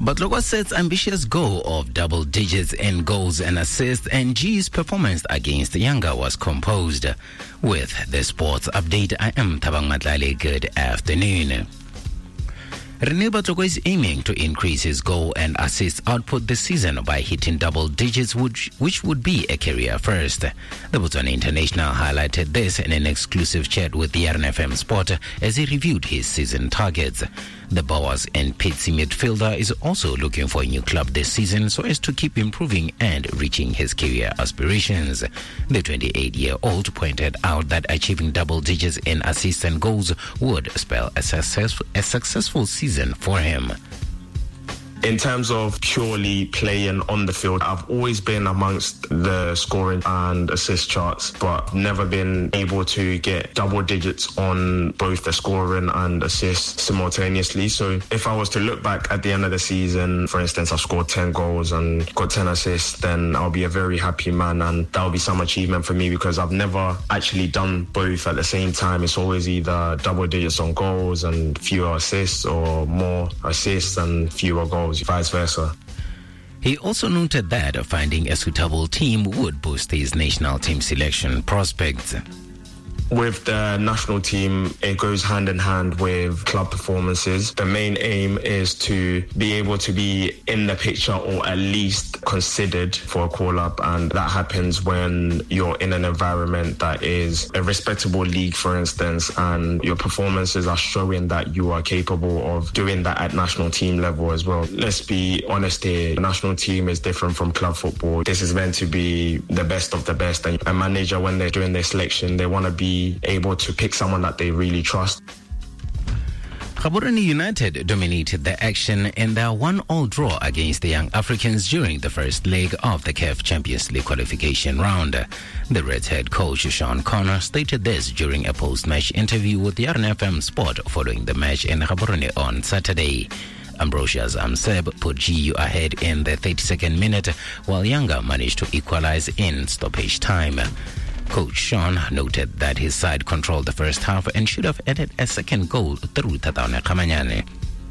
But look what sets ambitious goal of double digits in goals and assists, and G's performance against Yanga was composed. With the sports update, I am Thabang Matlale. Good afternoon. Rene Batoko is aiming to increase his goal and assist output this season by hitting double digits, which would be a career first. The Botswana International highlighted this in an exclusive chat with the RNFM Sport as he reviewed his season targets. The Boers and Pitsy midfielder is also looking for a new club this season so as to keep improving and reaching his career aspirations. The 28-year-old pointed out that achieving double digits in assists and goals would spell a successful season for him. In terms of purely playing on the field, I've always been amongst the scoring and assist charts, but never been able to get double digits on both the scoring and assists simultaneously. So if I was to look back at the end of the season, for instance, I've scored 10 goals and got 10 assists, then I'll be a very happy man, and that'll be some achievement for me because I've never actually done both at the same time. It's always either double digits on goals and fewer assists, or more assists and fewer goals, vice versa. He also noted that finding a suitable team would boost his national team selection prospects. With the national team, it goes hand in hand with club performances. The main aim is to be able to be in the picture or at least considered for a call-up, and that happens when you're in an environment that is a respectable league, for instance, and your performances are showing that you are capable of doing that at national team level as well. Let's be honest here, the national team is different from club football. This is meant to be the best of the best, and a manager, when they're doing their selection, they want to be able to pick someone that they really trust. Gaborone United dominated the action in their 1-1 draw against the Young Africans during the first leg of the CAF Champions League qualification round. The Reds head coach Sean Connor stated this during a post-match interview with the RNFM Sport following the match in Gaborone on Saturday. Ambrosius Amseb put GU ahead in the 32nd minute, while Yanga managed to equalize in stoppage time. Coach Sean noted that his side controlled the first half and should have added a second goal through Tataone Kamanyane.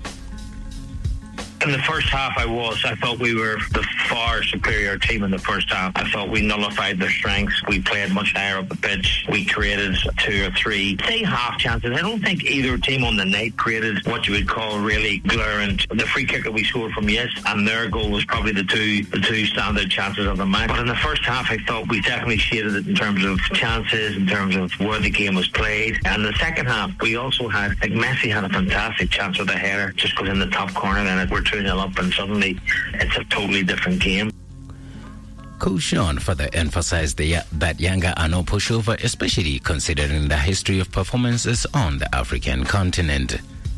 In the first half, I thought we were the far superior team in the first half. I thought we nullified their strengths. We played much higher up the pitch. We created 2 or 3, say, half chances. I don't think either team on the night created what you would call really glaring. The free kick that we scored from Yes and their goal was probably the two standard chances of the match. But in the first half, I thought we definitely shaded it in terms of chances, in terms of where the game was played. And the second half, we also had, like, Messi had a fantastic chance with a header, just goes in the top corner, and we're 2-0 up, and suddenly it's a totally different game. Coach Sean further emphasized that Yanga are no pushover, especially considering the history of performances on the African continent.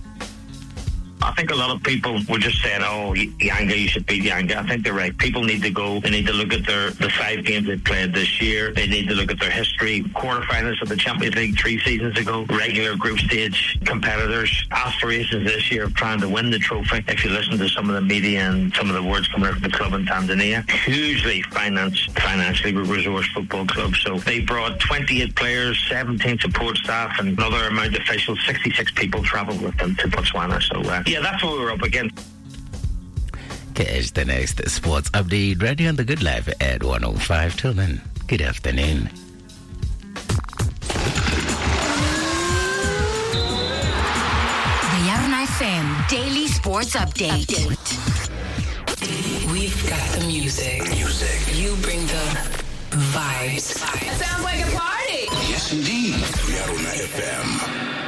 I think a lot of people were just saying, oh, Yanga, you should beat Yanga. I think they're right. People need to go. They need to look at the 5 games they played this year. They need to look at their history. Quarterfinals of the Champions League 3 seasons ago. Regular group stage competitors. Aspirations this year of trying to win the trophy. If you listen to some of the media and some of the words coming out of the club in Tanzania, hugely financially resourced football club. So they brought 28 players, 17 support staff, and another amount of officials. 66 people travelled with them to Botswana. So, yeah, that's what we were up against. Catch the next sports update right here on The Good Life at 1:05. Till then, good afternoon. The Yarna FM Daily Sports Update. We've got the music. You bring the vibes. It sounds like a party. Yes, indeed. Yarna FM.